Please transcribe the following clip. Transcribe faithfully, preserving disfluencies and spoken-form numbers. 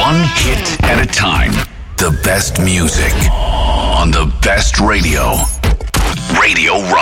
One hit at a time. The best music on the best radio. Radio Rock.